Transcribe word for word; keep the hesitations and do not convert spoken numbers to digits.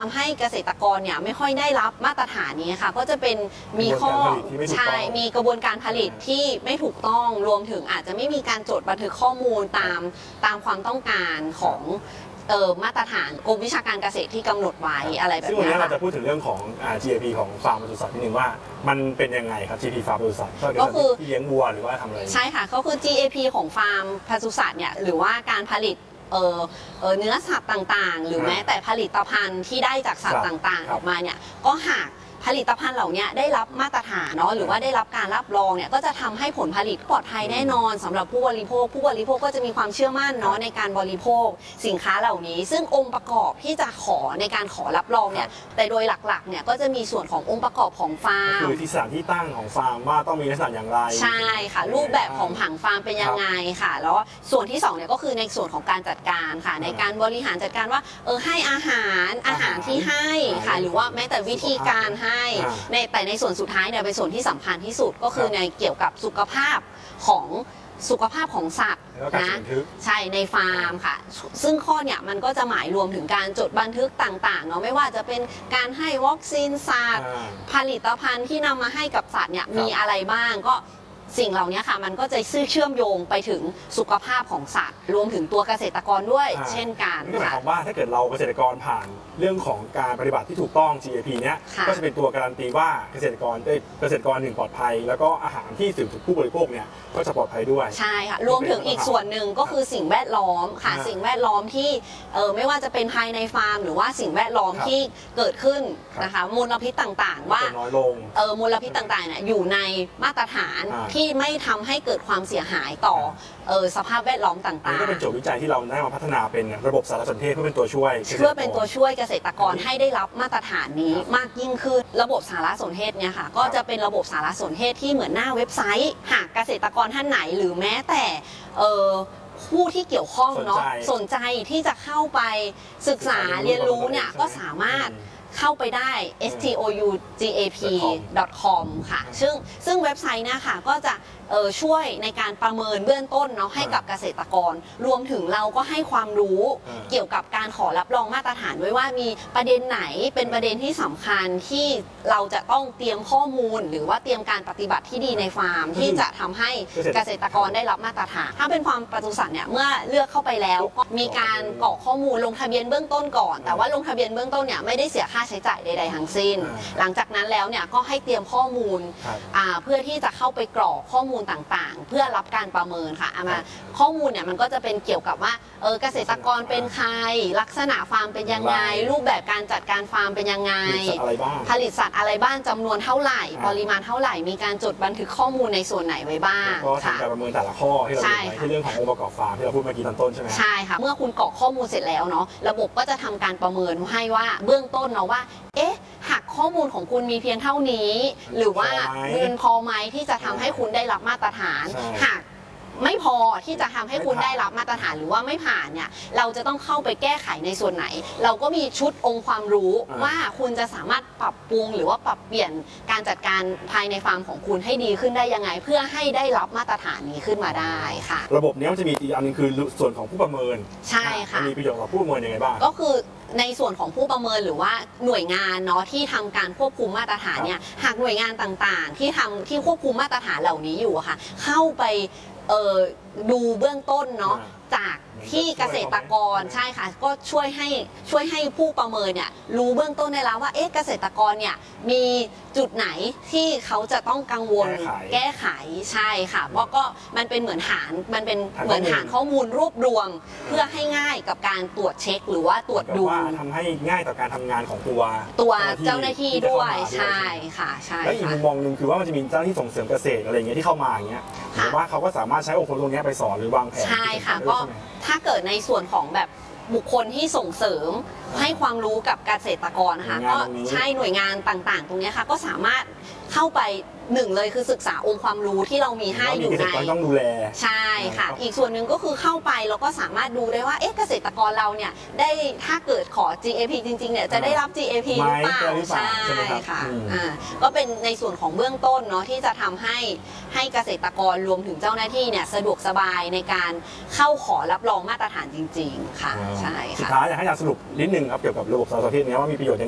ทำให้เกษตรกรเนี่ยไม่ค่อยได้รับมาตรฐานนี้ค่ะก็จะเป็นมีข้อใช่มีกระบวนการผลิตที่ไม่ถูกต้องรวมถึงอาจจะไม่มีการจดบันทึกข้อมูลตามตามความต้องการของเออมาตรฐานกรมวิชาการเกษตรที่กำหนดไว้อะไรแบบนี้ซึ่งวันนี้เราจะพูดถึงเรื่องของ จี เอ พี ของฟาร์มปศุสัตว์นิดนึงว่ามันเป็นยังไงครับ จี เอ พี ฟาร์มปศุสัตว์ก็คือที่เลี้ยงวัวหรือว่าทำอะไรใช่ค่ะก็คือ จี เอ พี ของฟาร์มปศุสัตว์เนี่ยหรือว่าการผลิตเออเออเนื้อสัตว์ต่างๆหรือแม้แต่ผลิตภัณฑ์ที่ได้จากสัตว์ต่างๆออกมาเนี่ยก็หากผลิตภัณฑ์เหล่านี้ได้รับมาตรฐานเนาะหรือว่าได้รับการรับรองเนี่ยก็จะทำให้ผลผลิตปลอดภัยแน่นอนสำหรับผู้บริโภคผู้บริโภคก็จะมีความเชื่อมั่นเนาะในการบริโภคสินค้าเหล่านี้ซึ่งองค์ประกอบที่จะขอในการขอรับรองเนี่ยแต่โดยหลักๆเนี่ยก็จะมีส่วนขององค์ประกอบของฟาร์มคือที่สถานที่ตั้งของฟาร์มว่าต้องมีลักษณะอย่างไรใช่ค่ะรูปแบบของผังฟาร์มเป็นยังไงค่ะแล้วส่วนที่สองเนี่ยก็คือในส่วนของการจัดการค่ะในการบริหารจัดการว่าเออให้อาหารอาหารที่ให้ค่ะหรือว่าแม้แต่วิธีการให้ในแต่ในส่วนสุดท้ายเนี่ยเป็นส่วนที่สำคัญที่สุดก็คือในเกี่ยวกับสุขภาพของสุขภาพของสัตว์นะใช่ในฟาร์มค่ะซึ่งข้อเนี่ยมันก็จะหมายรวมถึงการจดบันทึกต่างๆเนาะไม่ว่าจะเป็นการให้วัคซีนสัตว์ผลิตภัณฑ์ที่นำมาให้กับสัตว์เนี่ยมีอะไรบ้างก็สิ่งเหล่านี้ค่ะมันก็จะซื่อเชื่อมโยงไปถึงสุขภาพของสัตว์รวมถึงตัวเกษตรกรด้วยเช่นกันนั่นหมายความว่าถ้าเกิดเราเกษตรกรผ่านเรื่องของการปฏิบัติที่ถูกต้อง จี เอ พี เนี้ยก็จะเป็นตัวการันตีว่าเกษตรกรได้เกษตรกรหนึ่งปลอดภัยแล้วก็อาหารที่ถึงผู้บริโภคเนี่ยก็จะปลอดภัยด้วยใช่ค่ะรวมถึงอีกส่วนหนึ่งก็คือสิ่งแวดล้อมค่ะสิ่งแวดล้อมที่เออไม่ว่าจะเป็นภายในฟาร์มหรือว่าสิ่งแวดล้อมที่เกิดขึ้นนะคะมลพิษต่างๆว่าเออมลพิษต่างๆเนี่ยอยู่ในมาตรฐานที่ไม่ทำให้เกิดความเสียหายต่อเออสภาพแวดล้อมต่างๆนี่ก็เป็นโจทย์วิจัยที่เราได้มาพัฒนาเป็นระบบสารสนเทศเพื่อเป็นตัวช่วยเพื่อเป็นตัวช่วยเกษตรกรให้ได้รับมาตรฐานนี้มากยิ่งขึ้นระบบสารสนเทศเนี่ยค่ะก็จะเป็นระบบสารสนเทศที่เหมือนหน้าเว็บไซต์หากเกษตรกรท่านไหนหรือแม้แต่เออผู้ที่เกี่ยวข้องเนาะสนใจที่จะเข้าไปศึกษาเรียนรู้เนี่ยก็สามารถเข้าไปได้ เอส ที โอ ยู จี เอ พี ดอท คอม ค่ะซึ่งซึ่งเว็บไซต์นะคะก็จะเออช่วยในการประเมินเบื้องต้นเนาะให้กับเกษตรกรรวมถึงเราก็ให้ความรู้เกี่ยวกับการขอรับรองมาตรฐานด้วยว่ามีประเด็นไหนเป็นประเด็นที่สำคัญที่เราจะต้องเตรียมข้อมูลหรือว่าเตรียมการปฏิบัติที่ดีในฟาร์มที่จะทำให้เกษตรกรได้รับมาตรฐานถ้าเป็นความปศุสัตว์เนี่ยเมื่อเลือกเข้าไปแล้วก็มีการกรอกข้อมูลลงทะเบียนเบื้องต้นก่อนแต่ว่าลงทะเบียนเบื้องต้นเนี่ยไม่ได้เสียค่าใช้จ่ายใดๆทั้งสิ้นหลังจากนั้นแล้วเนี่ยก็ให้เตรียมข้อมูลเพื่อที่จะเข้าไปกรอกข้อมูลต่างๆเพื่อรับการประเมินค่ะมาข้อมูลเนี่ยมันก็จะเป็นเกี่ยวกับว่าเออเกษตรกรเป็นใครลักษณะฟาร์มเป็นยังไงรูปแบบการจัดการฟาร์มเป็นยังไงผลิตสัตว์อะไรบ้างจำนวนเท่าไหร่ปริมาณเท่าไหร่มีการจดบันทึกข้อมูลในส่วนไหนไว้บ้างก็ทำการประเมินแต่ละข้อที่เราดูในเรื่องขององค์ประกอบฟาร์มที่เราพูดเมื่อกี้ตอนต้นใช่ไหมใช่ค่ะเมื่อคุณกรอกข้อมูลเสร็จแล้วเนาะระบบก็จะทำการประเมินให้ว่าเบื้องต้นเนาะว่าเอ๊ะหากข้อมูลของคุณมีเพียงเท่านี้หรือว่าเงินพอไหมที่จะทำให้คุณได้รับมาตรฐานหากไม่พอที่จะทำให้คุณได้รับมาตรฐานหรือว่าไม่ผ่านเนี่ยเราจะต้องเข้าไปแก้ไขในส่วนไหนเราก็มีชุดองค์ความรู้ว่าคุณจะสามารถปรับปรุงหรือว่าปรับเปลี่ยนการจัดการภายในฟาร์มของคุณให้ดีขึ้นได้ยังไงเพื่อให้ได้รับมาตรฐานนี้ขึ้นมาได้ค่ะระบบนี้มันจะมีอีกอันนึงคือส่วนของผู้ประเมินใช่ค่ะมีประโยชน์กับผู้ประเมินยังไงบ้างก็คือในส่วนของผู้ประเมินหรือว่าหน่วยงานเนาะที่ทำการควบคุมมาตรฐานเนี่ยหากหน่วยงานต่างๆที่ทำที่ควบคุมมาตรฐานเหล่านี้อยู่ค่ะเข้าไปเอ่อดูเบื้องต้นเนาะจากที่เกษตรกรใช่ค่ะก็ช่วยให้ช่วยให้ผู้ประเมินเนี่ยรู้เบื้องต้นได้แล้วว่าเอ๊ะเกษตรกรเนี่ยมีจุดไหนที่เขาจะต้องกังวลแก้ไขใช่ค่ะเพราะก็มันเป็นเหมือนฐานมันเป็นเหมือนฐานข้อมูลรวบรวมเพื่อให้ง่ายกับการตรวจเช็คหรือว่าตรวจดูทำให้ง่ายต่อการทำงานของตัวตัวเจ้าหน้าที่ด้วยใช่ค่ะใช่แล้วอีกมุมมองหนึ่งคือว่ามันจะมีเจ้าหน้าที่ส่งเสริมเกษตรอะไรอย่างเงี้ยที่เข้ามาอย่างเงี้ยหรือว่าเขาก็สามารถใช้องค์ความรู้ตรงนี้ไปสอนหรือวางแผนใช่ค่ะก็ถ้าเกิดในส่วนของแบบบุคคลที่ส่งเสริมให้ความรู้กับเกษตรกรนะคะก็ใช่หน่วยงานต่างๆตรงนี้ค่ะก็สามารถเข้าไปหนึ่งเลยคือศึกษาองค์ความรู้ที่เรามีให้อยู่ในต้องดูแลใช่ค่ะอีกส่วนหนึ่งก็คือเข้าไปแล้วก็สามารถดูได้ว่าเอ๊ะเกษตรกรเราเนี่ยได้ถ้าเกิดขอ จี เอ พี จริงๆเนี่ยจะได้รับ จี เอ พี หรือเปล่าใช่ค่ะอ่าก็เป็นในส่วนของเบื้องต้นเนาะที่จะทำให้ให้เกษตรกรรวมถึงเจ้าหน้าที่เนี่ยสะดวกสบายในการเข้าขอรับรองมาตรฐานจริงๆค่ะใช่ค่ะสุดท้ายอยากให้อาจารย์สรุปนิดนึงครับเกี่ยวกับระบบสารสนเทศนี้ว่ามีประโยชน์